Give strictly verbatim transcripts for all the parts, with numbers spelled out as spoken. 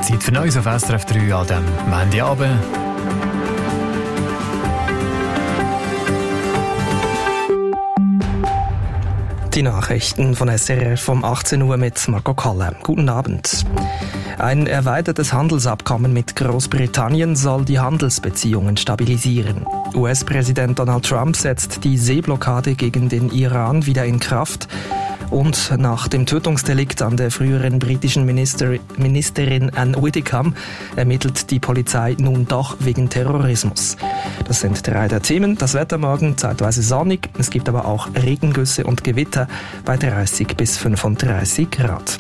Zeit für Neues auf S R F drei an diesem Montagabend. Die Nachrichten von S R F um achtzehn Uhr mit Marco Kalle. Guten Abend. Ein erweitertes Handelsabkommen mit Großbritannien soll die Handelsbeziehungen stabilisieren. U S-Präsident Donald Trump setzt die Seeblockade gegen den Iran wieder in Kraft. Und nach dem Tötungsdelikt an der früheren britischen Minister, Ministerin Anne Widdecombe ermittelt die Polizei nun doch wegen Terrorismus. Das sind drei der Themen. Das Wetter morgen zeitweise sonnig. Es gibt aber auch Regengüsse und Gewitter bei dreißig bis fünfunddreißig Grad.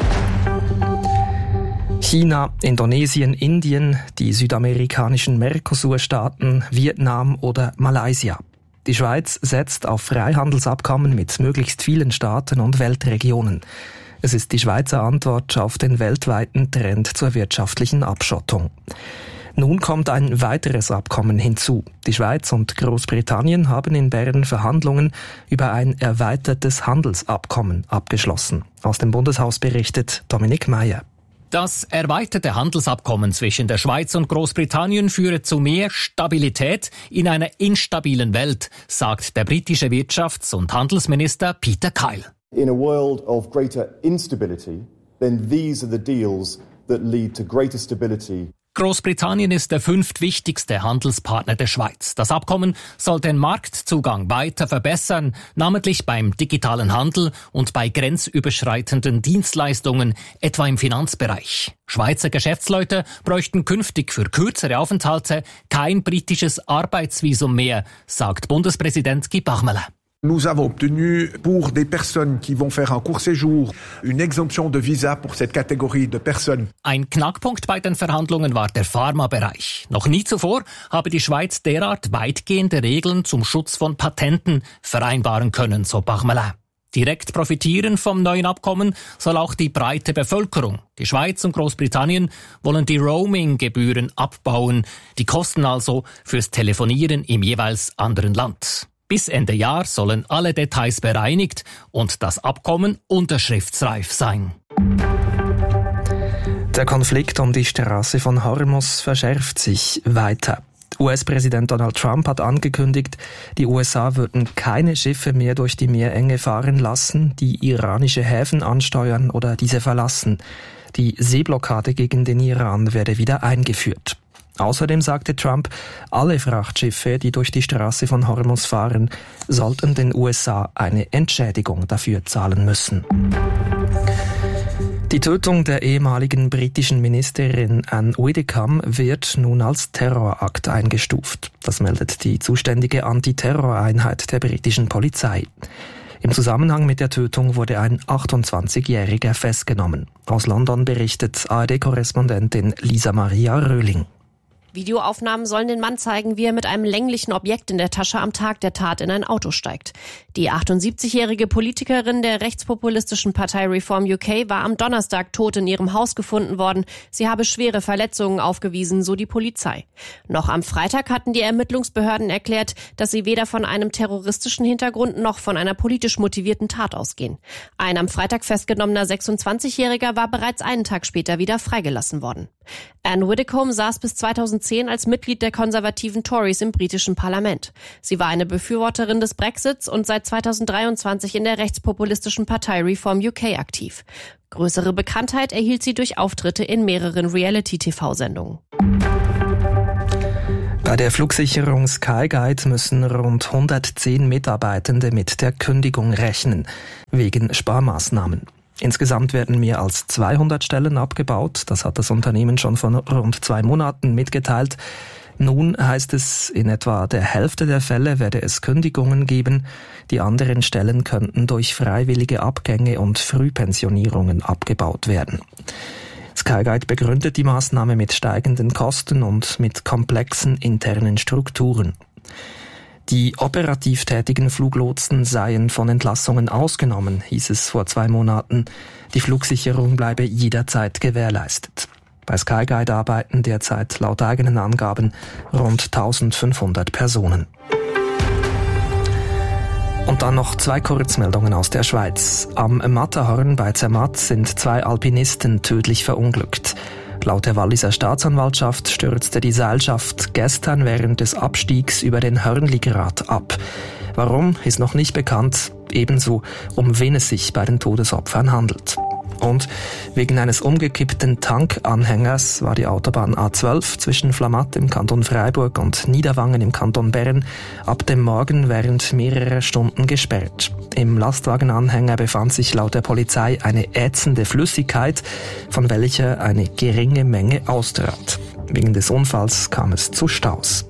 China, Indonesien, Indien, die südamerikanischen Mercosur-Staaten, Vietnam oder Malaysia. Die Schweiz setzt auf Freihandelsabkommen mit möglichst vielen Staaten und Weltregionen. Es ist die Schweizer Antwort auf den weltweiten Trend zur wirtschaftlichen Abschottung. Nun kommt ein weiteres Abkommen hinzu. Die Schweiz und Großbritannien haben in Bern Verhandlungen über ein erweitertes Handelsabkommen abgeschlossen. Aus dem Bundeshaus berichtet Dominik Meyer. Das erweiterte Handelsabkommen zwischen der Schweiz und Großbritannien führe zu mehr Stabilität in einer instabilen Welt, sagt der britische Wirtschafts- und Handelsminister Peter Kyle. In a world of greater instability, then these are the deals that lead to greater stability. Großbritannien ist der fünftwichtigste Handelspartner der Schweiz. Das Abkommen soll den Marktzugang weiter verbessern, namentlich beim digitalen Handel und bei grenzüberschreitenden Dienstleistungen, etwa im Finanzbereich. Schweizer Geschäftsleute bräuchten künftig für kürzere Aufenthalte kein britisches Arbeitsvisum mehr, sagt Bundespräsident Guy Parmelin. Nous avons obtenu pour des personnes qui vont faire un court séjour une exemption de visa pour cette catégorie de personnes. Ein Knackpunkt bei den Verhandlungen war der Pharmabereich. Noch nie zuvor habe die Schweiz derart weitgehende Regeln zum Schutz von Patenten vereinbaren können, so Parmelin. Direkt profitieren vom neuen Abkommen soll auch die breite Bevölkerung. Die Schweiz und Großbritannien wollen die Roaming-Gebühren abbauen, die Kosten also fürs Telefonieren im jeweils anderen Land. Bis Ende Jahr sollen alle Details bereinigt und das Abkommen unterschriftsreif sein. Der Konflikt um die Straße von Hormuz verschärft sich weiter. U S-Präsident Donald Trump hat angekündigt, die U S A würden keine Schiffe mehr durch die Meerenge fahren lassen, die iranische Häfen ansteuern oder diese verlassen. Die Seeblockade gegen den Iran werde wieder eingeführt. Außerdem sagte Trump, alle Frachtschiffe, die durch die Straße von Hormuz fahren, sollten den U S A eine Entschädigung dafür zahlen müssen. Die Tötung der ehemaligen britischen Ministerin Anne Widdecombe wird nun als Terrorakt eingestuft. Das meldet die zuständige Antiterroreinheit der britischen Polizei. Im Zusammenhang mit der Tötung wurde ein achtundzwanzigjähriger festgenommen. Aus London berichtet A R D-Korrespondentin Lisa Maria Röhling. Videoaufnahmen sollen den Mann zeigen, wie er mit einem länglichen Objekt in der Tasche am Tag der Tat in ein Auto steigt. Die achtundsiebzigjährige Politikerin der rechtspopulistischen Partei Reform U K war am Donnerstag tot in ihrem Haus gefunden worden. Sie habe schwere Verletzungen aufgewiesen, so die Polizei. Noch am Freitag hatten die Ermittlungsbehörden erklärt, dass sie weder von einem terroristischen Hintergrund noch von einer politisch motivierten Tat ausgehen. Ein am Freitag festgenommener sechsundzwanzigjähriger war bereits einen Tag später wieder freigelassen worden. Anne Widdecombe saß bis zweitausendzehn als Mitglied der konservativen Tories im britischen Parlament. Sie war eine Befürworterin des Brexits und seit zweitausenddreiundzwanzig in der rechtspopulistischen Partei Reform U K aktiv. Größere Bekanntheit erhielt sie durch Auftritte in mehreren Reality-T V-Sendungen. Bei der Flugsicherung Skyguide müssen rund hundertzehn Mitarbeitende mit der Kündigung rechnen, wegen Sparmaßnahmen. Insgesamt werden mehr als zweihundert Stellen abgebaut. Das hat das Unternehmen schon vor rund zwei Monaten mitgeteilt. Nun heißt es, in etwa der Hälfte der Fälle werde es Kündigungen geben. Die anderen Stellen könnten durch freiwillige Abgänge und Frühpensionierungen abgebaut werden. Skyguide begründet die Maßnahme mit steigenden Kosten und mit komplexen internen Strukturen. Die operativ tätigen Fluglotsen seien von Entlassungen ausgenommen, hieß es vor zwei Monaten. Die Flugsicherung bleibe jederzeit gewährleistet. Bei Skyguide arbeiten derzeit laut eigenen Angaben rund eintausendfünfhundert Personen. Und dann noch zwei Kurzmeldungen aus der Schweiz. Am Matterhorn bei Zermatt sind zwei Alpinisten tödlich verunglückt. Laut der Walliser Staatsanwaltschaft stürzte die Seilschaft gestern während des Abstiegs über den Hörnligrat ab. Warum, ist noch nicht bekannt, ebenso um wen es sich bei den Todesopfern handelt. Und wegen eines umgekippten Tankanhängers war die Autobahn A zwölf zwischen Flamatt im Kanton Freiburg und Niederwangen im Kanton Bern ab dem Morgen während mehrerer Stunden gesperrt. Im Lastwagenanhänger befand sich laut der Polizei eine ätzende Flüssigkeit, von welcher eine geringe Menge austrat. Wegen des Unfalls kam es zu Staus.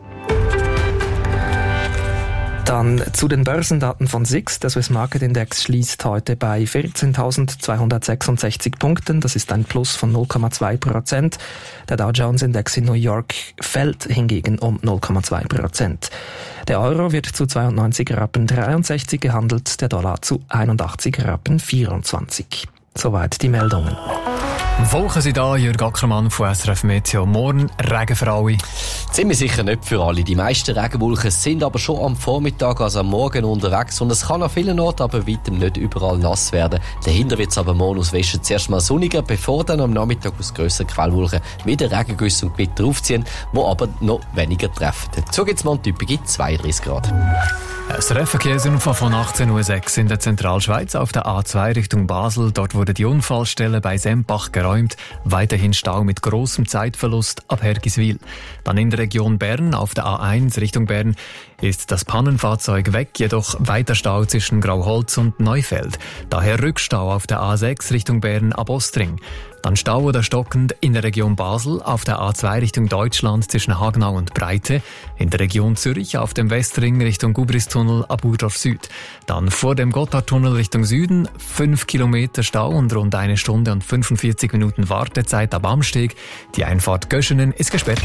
Dann zu den Börsendaten von S I X. Der Swiss Market Index schließt heute bei vierzehntausendzweihundertsechsundsechzig Punkten. Das ist ein Plus von null Komma zwei Prozent. Der Dow Jones Index in New York fällt hingegen um null Komma zwei Prozent. Der Euro wird zu zweiundneunzig Rappen dreiundsechzig gehandelt, der Dollar zu einundachtzig Rappen vierundzwanzig. Soweit die Meldungen. Wolken sind da, Jürg Ackermann von S R F Meteo. Morgen Regen für alle. Ziemlich sicher nicht für alle. Die meisten Regenwolken sind aber schon am Vormittag, also am Morgen unterwegs. Und es kann an vielen Orten aber weitem nicht überall nass werden. Dahinter wird es aber morgen aus Westen zuerst mal sonniger, bevor dann am Nachmittag aus grösseren Quellwolken wieder Regengüsse und Gewitter aufziehen, die aber noch weniger treffen. Dazu gibt es mal typische zweiunddreißig Grad. Das Verkehrsunfall von achtzehn Uhr sechs in der Zentralschweiz auf der A zwei Richtung Basel. Dort wurde die Unfallstelle bei Sempach geräumt. Weiterhin Stau mit grossem Zeitverlust ab Hergiswil. Dann in der Region Bern auf der A eins Richtung Bern ist das Pannenfahrzeug weg, jedoch weiter Stau zwischen Grauholz und Neufeld. Daher Rückstau auf der A sechs Richtung Bern ab Ostring. Dann Stau oder stockend in der Region Basel auf der A zwei Richtung Deutschland zwischen Hagenau und Breite. In der Region Zürich auf dem Westring Richtung Gubristunnel ab Urdorf Süd. Dann vor dem Gotthardtunnel Richtung Süden fünf Kilometer Stau und rund eine Stunde und fünfundvierzig Minuten Wartezeit ab Amsteg. Die Einfahrt Göschenen ist gesperrt.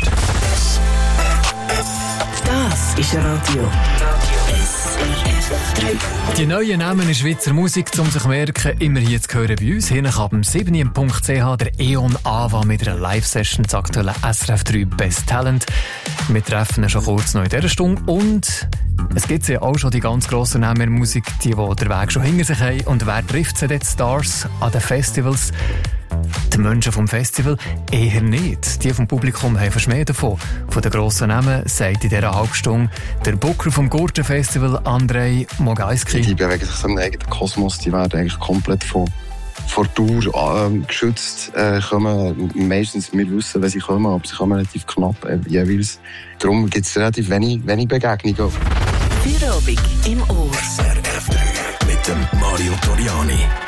Das ist Radio. Die neuen Namen in Schweizer Musik, um sich zu merken, immer hier zu hören bei uns. Hier ab dem sieben Punkt c h der Eon Ava mit einer Live-Session zu aktuellen S R F drei Best Talent. Wir treffen ihn schon kurz noch in dieser Stunde und es gibt ja auch schon die ganz grossen Namen in der Musik, die, die den Weg schon hinter sich haben. Und wer trifft sie jetzt Stars an den Festivals? Die Menschen vom Festival eher nicht. Die vom Publikum haben verschmäht davon. Von den grossen Namen sagt in dieser Halbstunde der Booker vom Gurten-Festival, Andrei Mogajski. Die bewegen sich so im eigenen Kosmos, die werden eigentlich komplett von, von Tour äh, geschützt. Äh, kommen meistens, wir wissen, wenn sie kommen, aber sie kommen relativ knapp äh, jeweils. Darum gibt es relativ wenig, wenig Begegnungen. Feierabend im Ohr. S R F drei mit dem Mario Toriani.